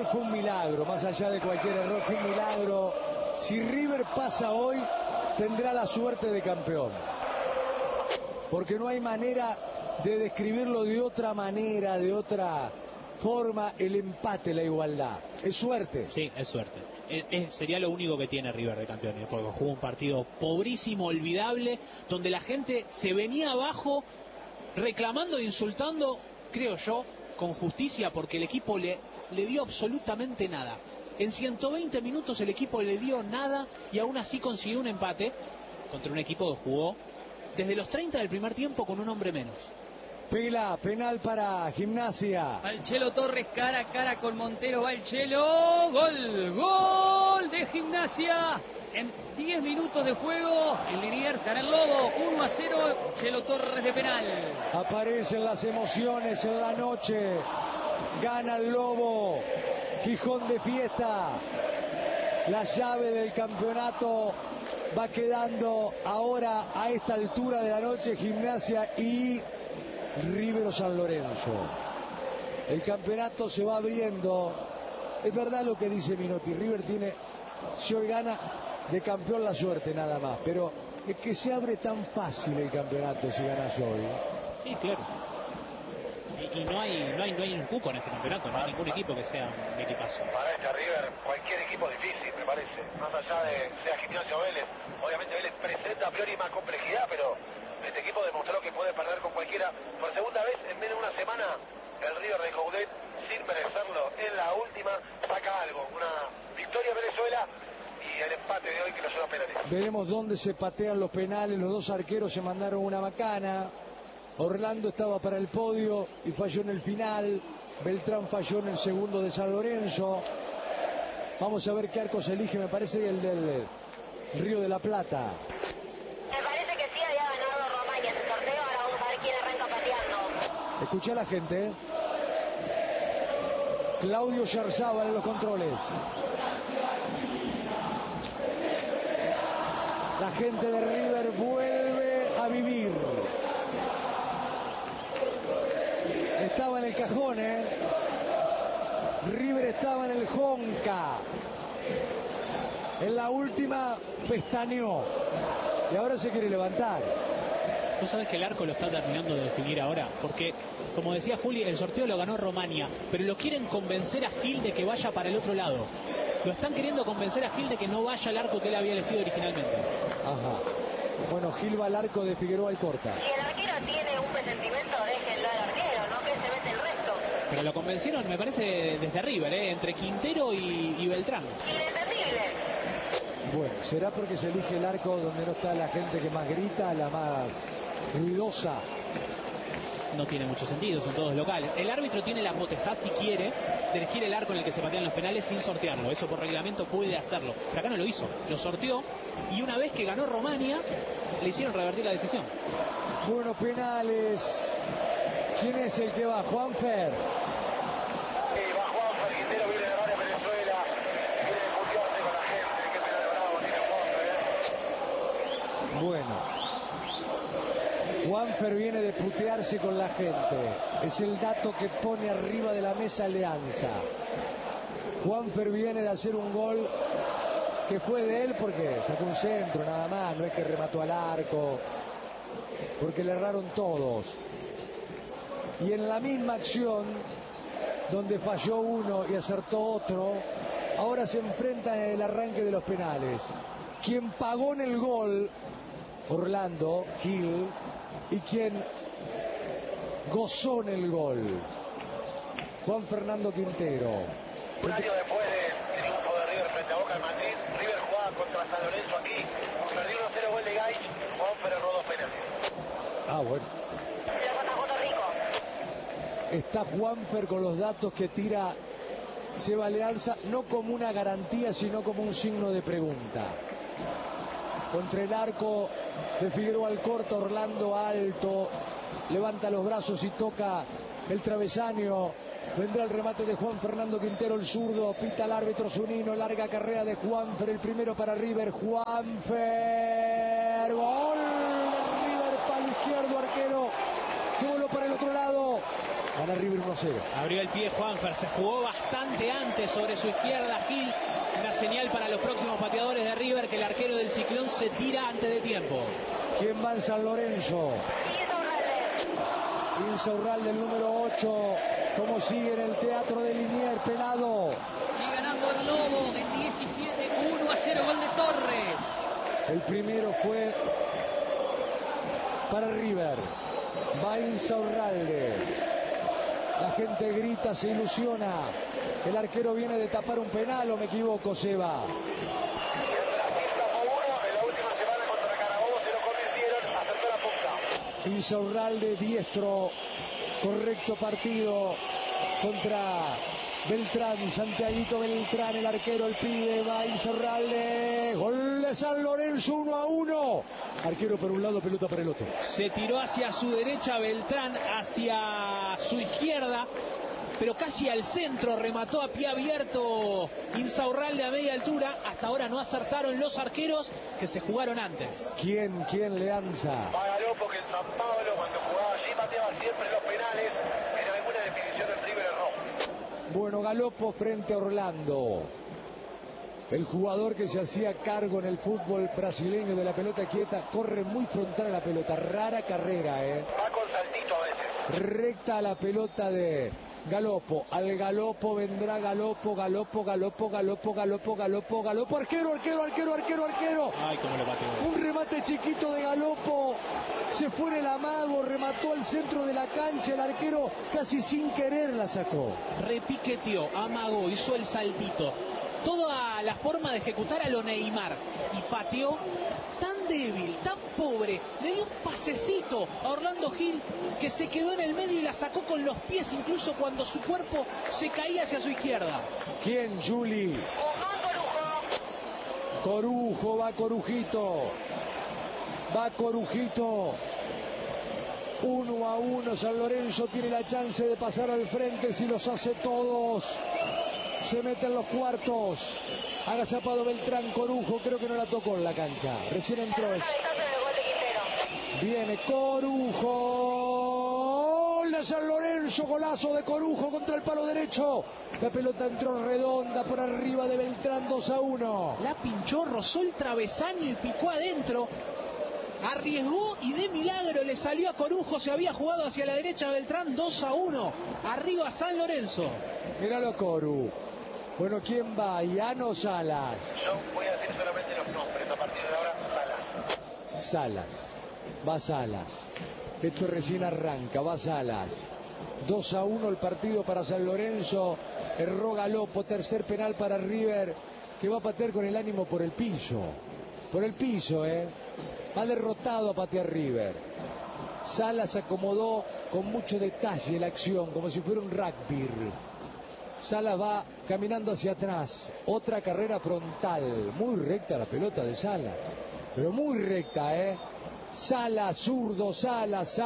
fue un milagro, más allá de cualquier error, fue un milagro. Si River pasa hoy, tendrá la suerte de campeón. Porque no hay manera de describirlo de otra manera, de otra forma, el empate, la igualdad. Es suerte. Sí, es suerte. Sería lo único que tiene River de campeón, porque jugó un partido pobrísimo, olvidable, donde la gente se venía abajo reclamando e insultando, creo yo, con justicia, porque el equipo le dio absolutamente nada. En 120 minutos el equipo le dio nada y aún así consiguió un empate contra un equipo que jugó desde los 30 del primer tiempo con un hombre menos. Pela, penal para Gimnasia. Va el Chelo Torres cara a cara con Montero, va el Chelo, gol de Gimnasia. En 10 minutos de juego, en Liniers gana el Lobo, 1-0, Chelo Torres de penal. Aparecen las emociones en la noche, gana el Lobo, Gijón de fiesta, la llave del campeonato va quedando ahora a esta altura de la noche Gimnasia y River o San Lorenzo. El campeonato se va abriendo. Es verdad lo que dice Minotti, River tiene, si hoy gana, de campeón la suerte nada más, pero es que se abre tan fácil el campeonato si ganas hoy. Sí, claro. Y no hay un cuco en este campeonato, no hay ningún equipo que sea un equipazo. Para este River, cualquier equipo difícil, me parece. Más allá de sea Gimnasia o Vélez. Obviamente Vélez presenta a priori más complejidad, pero este equipo demostró que puede perder con cualquiera. Por segunda vez en menos de una semana, el River de Coudet, sin merecerlo, en la última saca algo. Una victoria en Venezuela y el empate de hoy que lo lleva a penales. Veremos dónde se patean los penales. Los dos arqueros se mandaron una macana. Orlando estaba para el podio y falló en el final. Beltrán falló en el segundo de San Lorenzo. Vamos a ver qué arco se elige. Me parece que el del Río de la Plata. Me parece que sí había ganado Romaña ese sorteo. Ahora vamos a ver quién arranca pateando. Escucha a la gente. Claudio Yarzábal en los controles. La gente de River vuelve a vivir. Estaba en el cajón, River estaba en el Jonca. En la última pestañeó. Y ahora se quiere levantar. Vos sabés que el arco lo está terminando de definir ahora, porque, como decía Juli, el sorteo lo ganó Romaña, pero lo quieren convencer a Gil de que vaya para el otro lado. Lo están queriendo convencer a Gil de que no vaya al arco que él había elegido originalmente. Ajá. Bueno, Gil va al arco de Figueroa Alcorta. Si el arquero tiene un presentimiento, déjenlo al arquero, no que se mete el resto. Pero lo convencieron, me parece, desde River, entre Quintero y Beltrán. Inentendible. Bueno, será porque se elige el arco donde no está la gente que más grita, la más ruidosa. No tiene mucho sentido, son todos locales. El árbitro tiene la potestad, si quiere, de elegir el arco en el que se patean los penales sin sortearlo. Eso por reglamento puede hacerlo. Pero acá no lo hizo, lo sorteó y una vez que ganó Romaña, le hicieron revertir la decisión. Bueno, penales. ¿Quién es el que va? Juanfer. Va Juanfer, Quintero viene de varias Venezuela, quiere putearse con la gente. Qué penal bravo tiene Juanfer, Bueno. Juanfer viene de putearse con la gente. Es el dato que pone arriba de la mesa Alianza. Juanfer viene de hacer un gol que fue de él porque sacó un centro nada más, no es que remató al arco, porque le erraron todos. Y en la misma acción, donde falló uno y acertó otro, ahora se enfrentan en el arranque de los penales. Quien pagó en el gol, Orlando Gil, y quien gozó en el gol, Juan Fernando Quintero. Un año después del triunfo de River frente a Boca en Madrid, River jugaba contra San Lorenzo aquí, perdió 1-0 gol de Gaich, Juanfer erró 2 penales. Ah, bueno. Está Juanfer con los datos que tira Seba Alianza, no como una garantía, sino como un signo de pregunta. Contra el arco de Figueroa Alcorta, Orlando alto, levanta los brazos y toca el travesaño. Vendrá el remate de Juan Fernando Quintero, el zurdo, pita el árbitro Zunino, larga carrera de Juanfer, el primero para River, Juanfer, gol de River, palo izquierdo, arquero que voló para el otro lado. Gana River 1-0. Abrió el pie Juanfer, se jugó bastante antes sobre su izquierda Gil. Una señal para los próximos pateadores de River que el arquero del Ciclón se tira antes de tiempo. ¿Quién va en San Lorenzo? Insaurralde, el número 8. ¿Cómo sigue en el teatro de Liniers, Pelado? Sigue ganando el Lobo en 17, 1-0, gol de Torres. El primero fue para River. Va Insaurralde. La gente grita, se ilusiona. El arquero viene de tapar un penal, ¿o me equivoco, Seba? Insaurralde, diestro, correcto partido contra Beltrán, Santiaguito Beltrán, el arquero, el pibe, va Insaurralde, gol de San Lorenzo, 1-1. Arquero por un lado, pelota por el otro. Se tiró hacia su derecha Beltrán, hacia su izquierda, pero casi al centro, remató a pie abierto Insaurralde a media altura. Hasta ahora no acertaron los arqueros que se jugaron antes. ¿Quién Leanza? Va Galopo, que en San Pablo, cuando jugaba allí, pateaba siempre los penales. En alguna definición el River erró. Bueno, Galopo frente a Orlando. El jugador que se hacía cargo en el fútbol brasileño de la pelota quieta, corre muy frontal a la pelota, rara carrera, Va con saltito a veces. recta a la pelota de Galopo. Al Galopo vendrá Galopo, Galopo, arquero. Ay, cómo lo pateó. Un remate chiquito de Galopo, se fue en el amago, remató al centro de la cancha, el arquero casi sin querer la sacó. Repiqueteó, amagó, hizo el saltito. Toda la forma de ejecutar a lo Neymar. Y pateó tan débil, tan pobre. Le dio un pasecito a Orlando Gil que se quedó en el medio y la sacó con los pies, incluso cuando su cuerpo se caía hacia su izquierda. ¿Quién, Juli? Corujo, va Corujito. 1-1, San Lorenzo tiene la chance de pasar al frente si los hace todos. Se mete en los cuartos. Agazapado Beltrán, Corujo, creo que no la tocó en la cancha. Recién entró. Viene Corujo. Gol de San Lorenzo, golazo de Corujo contra el palo derecho. La pelota entró redonda por arriba de Beltrán, 2-1. La pinchó, rozó el travesaño y picó adentro. Arriesgó y de milagro le salió a Corujo. Se había jugado hacia la derecha Beltrán. 2-1. Arriba San Lorenzo. Míralo, Coru. Bueno, ¿quién va? ¿Iano o Salas? Yo voy a decir solamente los nombres. A partir de ahora, Salas. Va Salas. Esto recién arranca. Va Salas. 2-1 el partido para San Lorenzo. Erró Galopo. Tercer penal para River, que va a patear con el ánimo por el piso. Va derrotado a patear River. Salas acomodó con mucho detalle la acción, como si fuera un rugby. Salas va caminando hacia atrás. Otra carrera frontal. Muy recta la pelota de Salas. Pero muy recta, Salas, zurdo, Salas.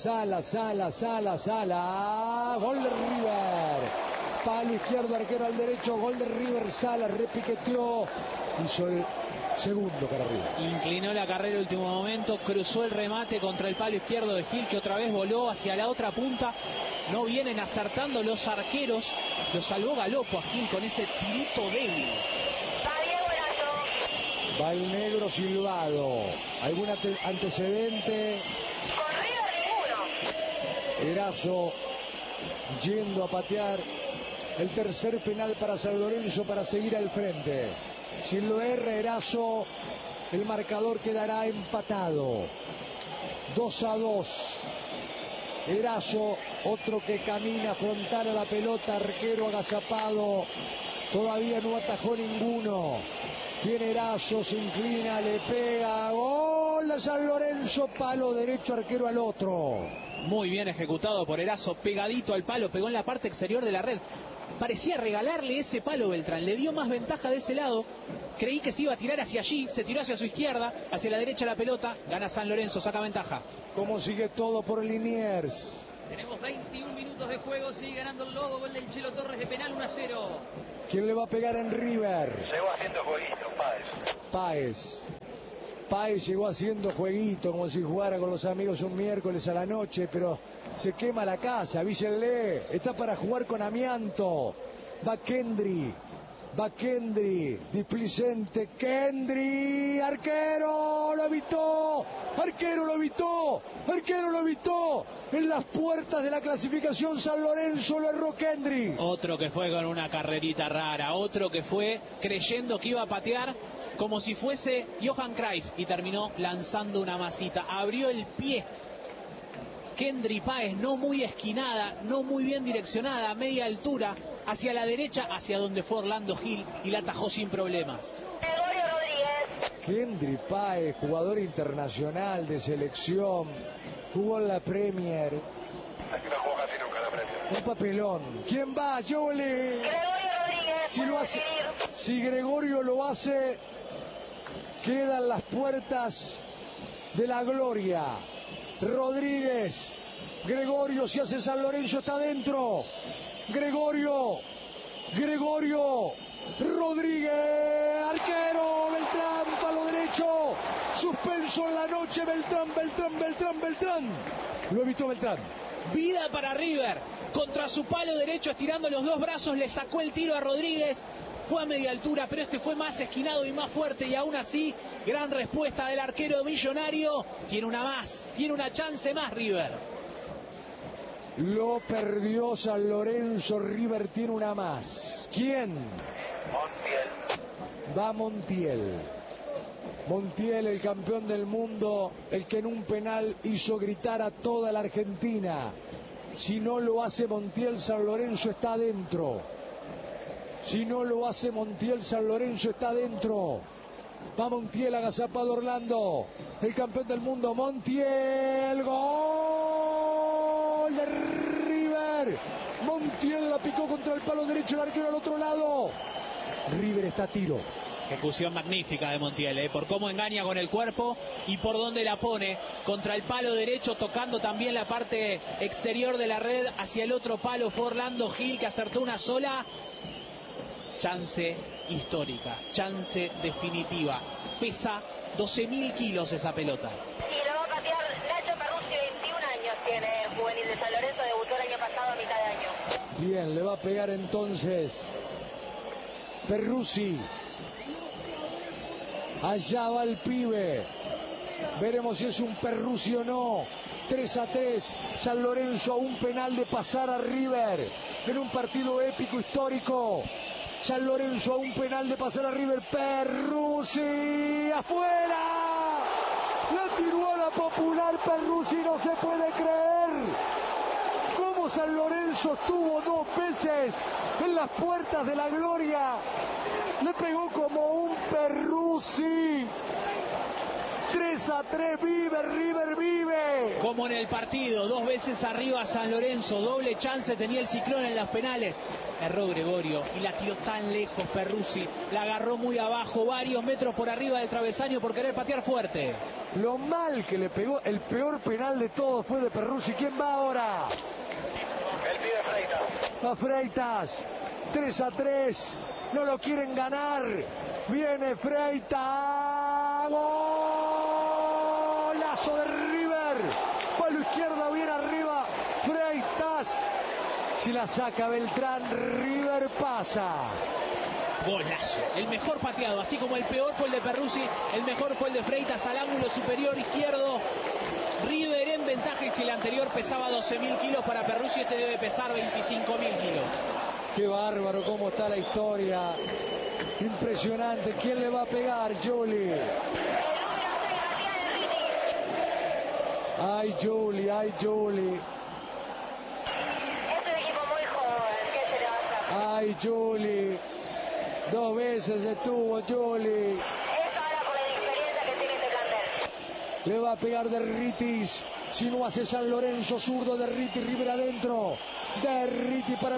Gol de River. Palo izquierdo, arquero al derecho. Gol de River. Salas repiqueteó. Hizo el segundo para River. Inclinó la carrera el último momento, cruzó el remate contra el palo izquierdo de Gil, que otra vez voló hacia la otra punta. No vienen acertando los arqueros. Lo salvó Galopo a Gil con ese tirito débil. Va el negro silbado. ¿Algún antecedente? Con River ninguno. Erazo yendo a patear el tercer penal para San Lorenzo para seguir al frente. Si lo erra Erazo, el marcador quedará empatado. 2-2. Erazo, otro que camina frontal a la pelota, arquero agazapado. Todavía no atajó ninguno. Viene Erazo, se inclina, le pega. Gol de San Lorenzo, palo derecho, arquero al otro. Muy bien ejecutado por Erazo, pegadito al palo, pegó en la parte exterior de la red. Parecía regalarle ese palo Beltrán, le dio más ventaja de ese lado. Creí que se iba a tirar hacia allí, se tiró hacia su izquierda, hacia la derecha la pelota. Gana San Lorenzo, saca ventaja. ¿Cómo sigue todo por Liniers? Tenemos 21 minutos de juego, sigue ganando el Lobo, gol del Chelo Torres de penal, 1-0. ¿Quién le va a pegar en River? llegó haciendo jueguito, Páez. Páez llegó haciendo jueguito, como si jugara con los amigos un miércoles a la noche, pero se quema la casa, avísenle, está para jugar con amianto. Va Kendry, displicente, Kendry, arquero, lo evitó, en las puertas de la clasificación San Lorenzo lo erró Kendry. Otro que fue con una carrerita rara, otro que fue creyendo que iba a patear como si fuese Johan Cruyff y terminó lanzando una masita, abrió el pie. Kendry Páez, no muy esquinada, no muy bien direccionada, a media altura, hacia la derecha, hacia donde fue Orlando Gil, y la atajó sin problemas. Gregorio Rodríguez. Kendry Páez, jugador internacional de selección, jugó en la Premier. Aquí no jugó casi nunca la Premier. Un papelón. ¿Quién va, Jolly? Gregorio Rodríguez. Si lo hace, si Gregorio lo hace, quedan las puertas de la gloria. Rodríguez, Gregorio, si hace San Lorenzo está dentro. Gregorio, Rodríguez, arquero, Beltrán, palo derecho, suspenso en la noche, Beltrán. Lo evitó Beltrán. Vida para River, contra su palo derecho, estirando los dos brazos, le sacó el tiro a Rodríguez. Fue a media altura, pero este fue más esquinado y más fuerte, y aún así, gran respuesta del arquero Millonario. Tiene una chance más River. Lo perdió San Lorenzo, River tiene una más. ¿Quién? Montiel. Va Montiel. Montiel, el campeón del mundo, el que en un penal hizo gritar a toda la Argentina. Si no lo hace Montiel, San Lorenzo está adentro. Va Montiel, agazapado Orlando, el campeón del mundo, Montiel, gol de River. Montiel la picó contra el palo derecho, el arquero al otro lado. River está a tiro. Ejecución magnífica de Montiel, por cómo engaña con el cuerpo y por dónde la pone, contra el palo derecho, tocando también la parte exterior de la red. Hacia el otro palo fue Orlando Gil, que acertó una sola. Chance histórica, chance definitiva. Pesa 12.000 kilos esa pelota. Sí, lo va a patear Nacho Perruzzi, 21 años tiene el juvenil de San Lorenzo, debutó el año pasado a mitad de año. Bien, le va a pegar entonces Perruzzi. Allá va el pibe. Veremos si es un Perruzzi o no. 3-3, San Lorenzo a un penal de pasar a River en un partido épico, histórico. San Lorenzo a un penal de pasar a River. Perruzzi afuera. La tiró a la Popular Perruzzi, no se puede creer. Cómo San Lorenzo estuvo 2 veces en las puertas de la gloria. Le pegó como un Perruzzi. 3-3, River vive. Como en el partido, 2 veces arriba San Lorenzo, doble chance tenía el Ciclón en los penales. Erró Gregorio y la tiró tan lejos Perruzzi, la agarró muy abajo, varios metros por arriba del travesaño por querer patear fuerte. Lo mal que le pegó, el peor penal de todos fue de Perruzzi. ¿Quién va ahora? El pibe Freitas. Va Freitas. 3-3. No lo quieren ganar. Viene Freitas. Golazo de River. Palo izquierda, bien arriba. Freitas. Si la saca Beltrán, River pasa. Golazo, el mejor pateado, así como el peor fue el de Perruzzi, el mejor fue el de Freitas al ángulo superior izquierdo. River en ventaja, y si el anterior pesaba 12.000 kilos para Perruzzi, este debe pesar 25.000 kilos. Qué bárbaro cómo está la historia. Impresionante. ¿Quién le va a pegar, Jolly? Ay, Jolly, ay, Jolly. Es un equipo muy joven, ¿qué se le va a hacer? Ay, Jolly. 2 veces estuvo Jolly. Es ahora por la experiencia que tiene este plantel. Le va a pegar Derritis. Si no hace San Lorenzo, zurdo Derritis, River adentro. Derritis para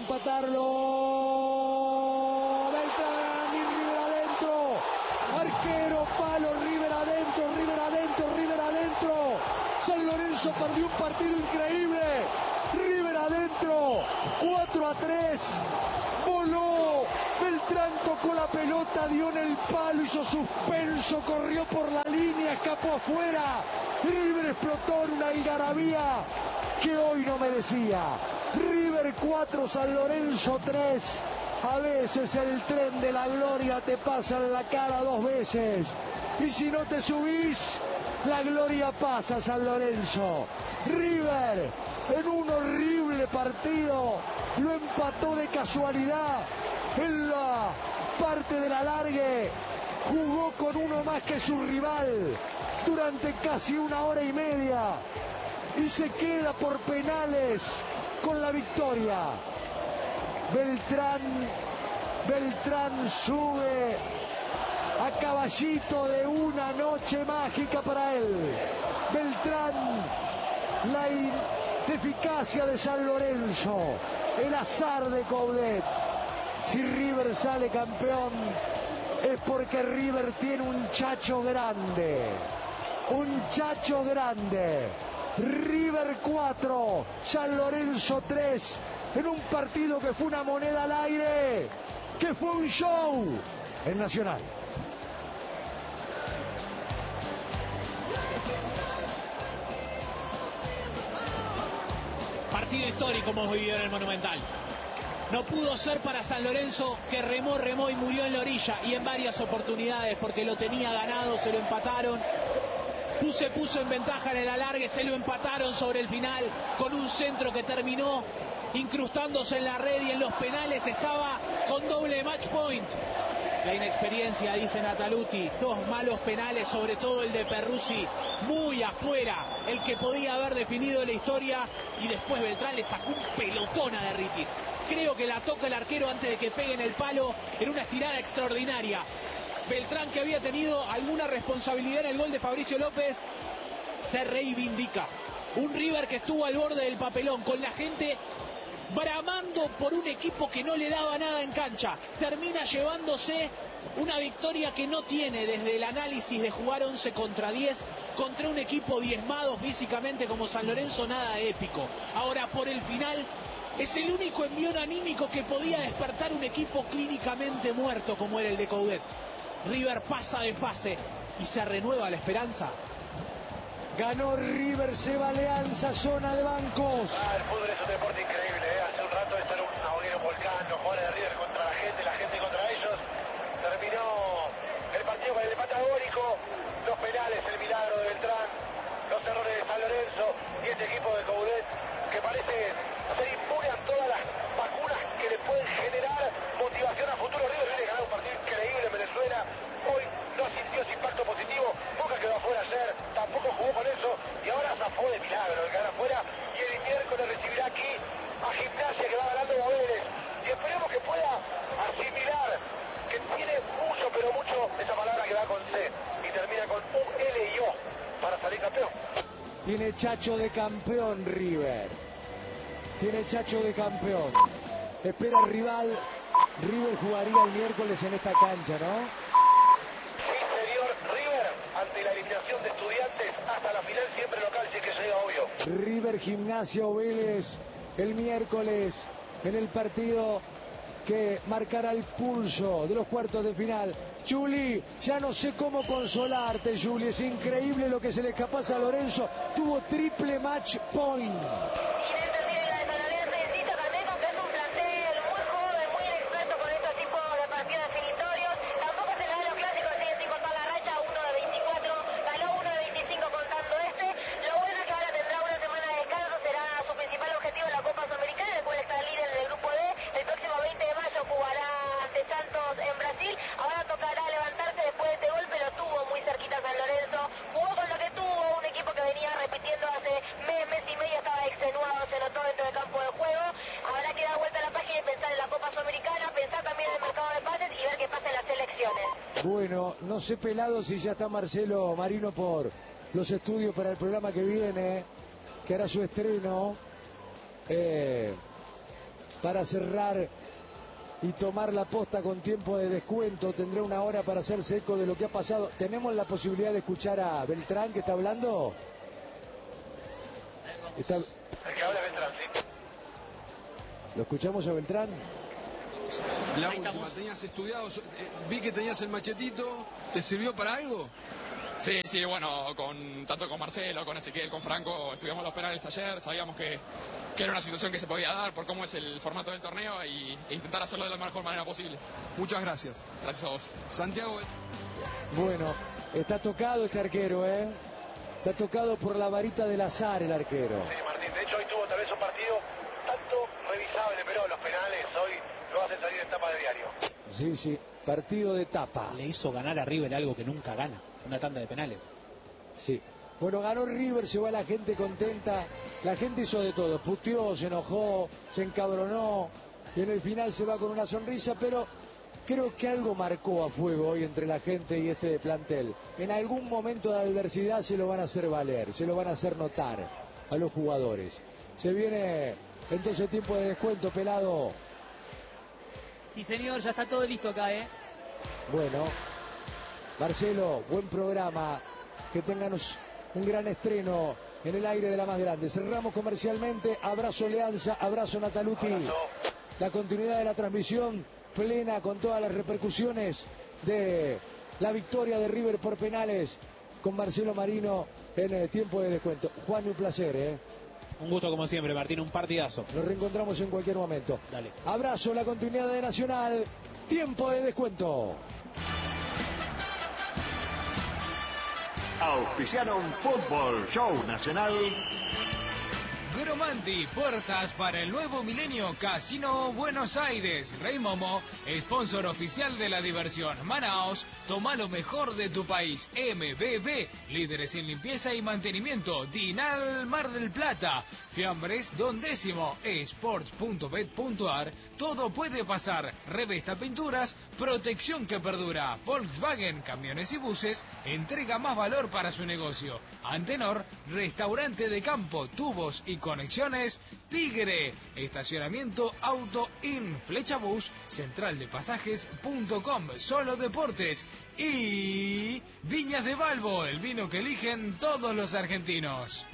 empatarlo. Beltrán y River adentro. Arquero, palo, River adentro, River adentro, River adentro. San Lorenzo perdió un partido increíble. River adentro. 4-3. Voló. Beltrán tocó la pelota, dio en el palo, hizo sus suspenso, corrió por la línea, escapó afuera. River explotó en una algarabía que hoy no merecía. River 4, San Lorenzo 3. A veces el tren de la gloria te pasa en la cara 2 veces. Y si no te subís, la gloria pasa, San Lorenzo. River, en un horrible partido, lo empató de casualidad en la parte del alargue. Jugó con uno más que su rival durante casi 1 hora y media y se queda por penales con la victoria. Beltrán sube a caballito de una noche mágica para él. Beltrán, la eficacia de San Lorenzo, el azar de Coudet. Si River sale campeón es porque River tiene un chacho grande. Un chacho grande. River 4, San Lorenzo 3, en un partido que fue una moneda al aire, que fue un show en Nacional. Partido histórico hemos vivido en el Monumental. No pudo ser para San Lorenzo, que remó y murió en la orilla, y en varias oportunidades, porque lo tenía ganado, se lo empataron. Se puso en ventaja en el alargue, se lo empataron sobre el final con un centro que terminó incrustándose en la red, y en los penales estaba con doble match point. La inexperiencia, dice Nataluti, 2 malos penales, sobre todo el de Perruzzi, muy afuera, el que podía haber definido la historia, y después Beltrán le sacó un pelotón a Derritis. Creo que la toca el arquero antes de que pegue en el palo, en una estirada extraordinaria. Beltrán, que había tenido alguna responsabilidad en el gol de Fabricio López, se reivindica. Un River que estuvo al borde del papelón, con la gente bramando por un equipo que no le daba nada en cancha. Termina llevándose una victoria que no tiene, desde el análisis de jugar 11 contra 10, contra un equipo diezmado físicamente como San Lorenzo, nada épico. Ahora, por el final, es el único envión anímico que podía despertar un equipo clínicamente muerto como era el de Coudet. River pasa de fase y se renueva la esperanza. Ganó River, se va Alianza, zona de bancos. El fútbol es un deporte increíble, ¿eh? Hace un rato esto era un ahoguero volcán, los jugadores de River contra la gente contra ellos. Terminó el partido con el empate agónico, los penales, el milagro de Beltrán, los errores de San Lorenzo y este equipo de Coudet que parece ser inmune a todas las vacunas que le pueden generar motivación a futuro. River viene a ganar un partido increíble en Venezuela, hoy no sintió ese impacto positivo, Boca quedó afuera ayer, tampoco jugó con eso y ahora zafó de milagro de quedar afuera, y el miércoles recibirá aquí a Gimnasia, que va ganando Vélez, y esperemos que pueda asimilar que tiene mucho, pero mucho, esa palabra que va con C y termina con un L y O para salir campeón. Tiene chacho de campeón River. Tiene chacho de campeón. Espera el rival. River jugaría el miércoles en esta cancha, ¿no? Sí, señor. River, ante la eliminación de Estudiantes, hasta la final siempre local, si es que llega, obvio. River, Gimnasia o Vélez el miércoles en el partido que marcará el pulso de los cuartos de final. Juli, ya no sé cómo consolarte, Juli. Es increíble lo que se le escapó a San Lorenzo. Tuvo triple match point. Bueno, no sé, Pelado, si ya está Marcelo Marino por los estudios para el programa que viene, que hará su estreno, para cerrar y tomar la posta con tiempo de descuento. Tendrá 1 hora para hacerse eco de lo que ha pasado. ¿Tenemos la posibilidad de escuchar a Beltrán, que está hablando? El que habla es Beltrán, sí. ¿Lo escuchamos a Beltrán? Alex. La Ahí última, estamos. tenías estudiado, vi que tenías el machetito, ¿te sirvió para algo? Sí, bueno, tanto con Marcelo, con Ezequiel, con Franco, estudiamos los penales ayer, sabíamos que era una situación que se podía dar por cómo es el formato del torneo e intentar hacerlo de la mejor manera posible. Muchas gracias. Gracias a vos. Santiago. Bueno, está tocado este arquero, ¿eh? Está tocado por la varita del azar el arquero. Sí, Martín, de hecho hoy tuvo tal vez un partido tanto revisable, pero los penales hoy lo hacen salir en tapa de diario. Sí, partido de tapa. Le hizo ganar a River algo que nunca gana, una tanda de penales. Sí. Bueno, ganó River, se va la gente contenta. La gente hizo de todo, puteó, se enojó, se encabronó. Y en el final se va con una sonrisa, pero creo que algo marcó a fuego hoy entre la gente y este plantel. En algún momento de adversidad se lo van a hacer valer, se lo van a hacer notar a los jugadores. Se viene entonces tiempo de descuento, Pelado. Sí, señor, ya está todo listo acá, ¿eh? Bueno, Marcelo, buen programa. Que tengan un gran estreno en el aire de la más grande. Cerramos comercialmente. Abrazo Leanza, abrazo Nataluti. Abrazo. La continuidad de la transmisión plena con todas las repercusiones de la victoria de River por penales con Marcelo Marino en el tiempo de descuento. Juan, un placer, ¿eh? Un gusto como siempre, Martín, un partidazo. Nos reencontramos en cualquier momento. Dale. Abrazo, la continuidad de Nacional. Tiempo de descuento. Auspiciaron Fútbol Show Nacional. Gromanti, puertas para el nuevo milenio, Casino Buenos Aires. Rey Momo, sponsor oficial de la diversión. Manaos, toma lo mejor de tu país. MBB, líderes en limpieza y mantenimiento. Dinal Mar del Plata. Fiambres, Don Décimo. Sports.bet.ar. Todo puede pasar. Revesta Pinturas, protección que perdura. Volkswagen, camiones y buses, entrega más valor para su negocio. Antenor, restaurante de campo, tubos y conexiones. Tigre, estacionamiento Auto In, Flechabús, centraldepasajes.com, Solo Deportes y Viñas de Balbo, el vino que eligen todos los argentinos.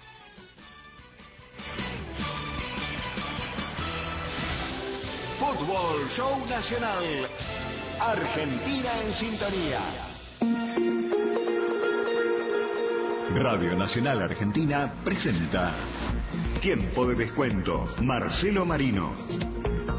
Fútbol Show Nacional. Argentina en sintonía. Radio Nacional Argentina presenta Tiempo de Descuento. Marcelo Marino.